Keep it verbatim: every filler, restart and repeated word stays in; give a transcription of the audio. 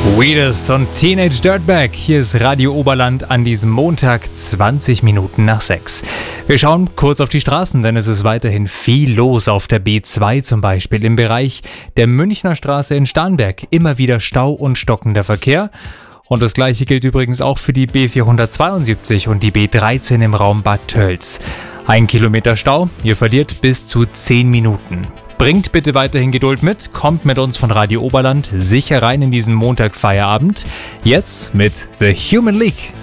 Weedus und Teenage Dirtbag. Hier ist Radio Oberland an diesem Montag, zwanzig Minuten nach sechs. Wir schauen kurz auf die Straßen, denn es ist weiterhin viel los auf der B zwei zum Beispiel. Im Bereich der Münchner Straße in Starnberg immer wieder Stau und stockender Verkehr. Und das gleiche gilt übrigens auch für die B vierhundertzweiundsiebzig und die B dreizehn im Raum Bad Tölz. Ein Kilometer Stau, ihr verliert bis zu zehn Minuten. Bringt bitte weiterhin Geduld mit, kommt mit uns von Radio Oberland sicher rein in diesen Montagfeierabend. Jetzt mit The Human League.